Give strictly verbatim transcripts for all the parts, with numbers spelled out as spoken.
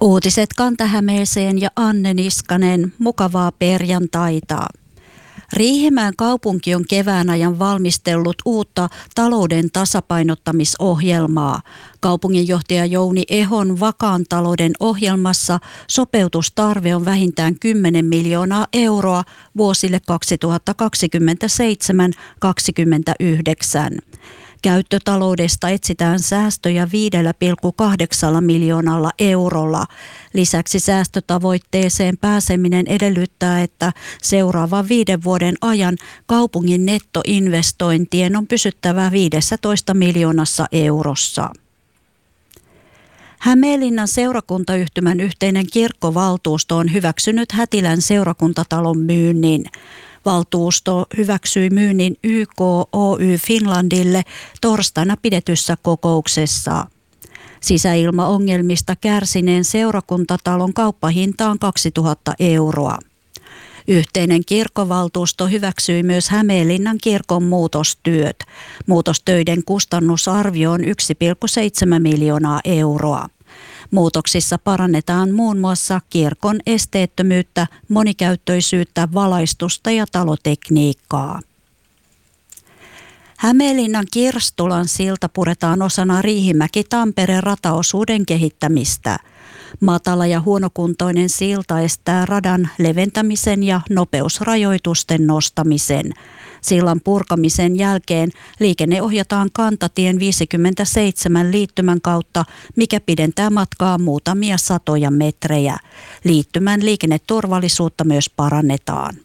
Uutiset Kanta-Hämeeseen ja Anne Niskanen, mukavaa perjantaita. Riihimäen kaupunki on kevään ajan valmistellut uutta talouden tasapainottamisohjelmaa. Kaupunginjohtaja Jouni Ehon vakaan talouden ohjelmassa sopeutustarve on vähintään kymmenen miljoonaa euroa vuosille kaksituhattakaksikymmentäseitsemän kaksikymmentäyhdeksän. Käyttötaloudesta etsitään säästöjä viidellä pilkku kahdeksalla miljoonalla eurolla. Lisäksi säästötavoitteeseen pääseminen edellyttää, että seuraavan viiden vuoden ajan kaupungin nettoinvestointien on pysyttävä viisitoista miljoonassa eurossa. Hämeenlinnan seurakuntayhtymän yhteinen kirkkovaltuusto on hyväksynyt Hätilän seurakuntatalon myynnin. Valtuusto hyväksyi myynnin Y K Oy Finlandille torstaina pidetyssä kokouksessa. Sisäilmaongelmista kärsineen seurakuntatalon kauppahinta on kaksituhatta euroa. Yhteinen kirkkovaltuusto hyväksyi myös Hämeenlinnan kirkon muutostyöt. Muutostöiden kustannusarvio on yksi pilkku seitsemän miljoonaa euroa. Muutoksissa parannetaan muun muassa kirkon esteettömyyttä, monikäyttöisyyttä, valaistusta ja talotekniikkaa. Hämeenlinnan Kirstulan silta puretaan osana Riihimäki-Tampere rataosuuden kehittämistä. Matala ja huonokuntoinen silta estää radan leventämisen ja nopeusrajoitusten nostamisen. Sillan purkamisen jälkeen liikenne ohjataan kantatien viisikymmentäseitsemän liittymän kautta, mikä pidentää matkaa muutamia satoja metrejä. Liittymän liikenneturvallisuutta myös parannetaan.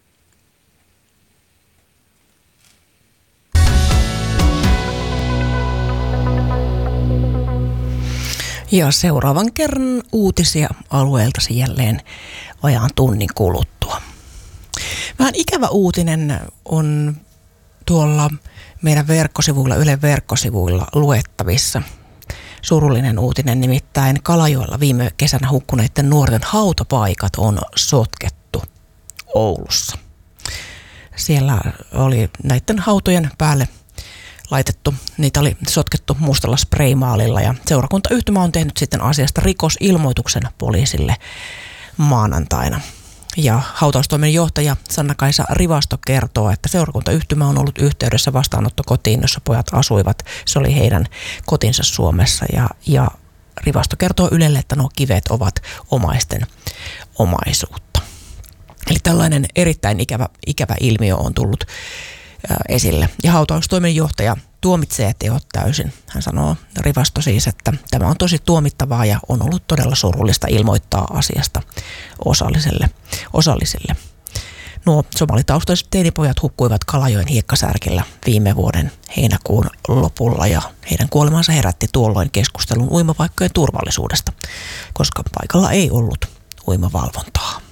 Ja seuraavan kerran uutisia alueeltasi jälleen vajaan tunnin kuluttua. Vähän ikävä uutinen on tuolla meidän verkkosivuilla, Ylen verkkosivuilla luettavissa. Surullinen uutinen, nimittäin Kalajoella viime kesänä hukkuneiden nuorten hautapaikat on sotkettu Oulussa. Siellä oli näiden hautojen päälle laitettu, niitä oli sotkettu mustalla spraymaalilla ja seurakuntayhtymä on tehnyt sitten asiasta rikosilmoituksen poliisille maanantaina. Ja hautaustoimen johtaja Sanna-Kaisa Rivasto kertoo, että seurakuntayhtymä on ollut yhteydessä vastaanottokotiin, jossa pojat asuivat. Se oli heidän kotinsa Suomessa ja, ja Rivasto kertoo Ylelle, että nuo kivet ovat omaisten omaisuutta. Eli tällainen erittäin ikävä, ikävä ilmiö on tullut ä, esille. Ja hautaustoimen johtaja tuomitsee teot täysin. Hän sanoo, Rivasto siis, että tämä on tosi tuomittavaa ja on ollut todella surullista ilmoittaa asiasta osalliselle. osallisille. Nuo somalitaustaiset teinipojat hukkuivat Kalajoen hiekkasärkillä viime vuoden heinäkuun lopulla ja heidän kuolemansa herätti tuolloin keskustelun uimapaikkojen turvallisuudesta, koska paikalla ei ollut uimavalvontaa.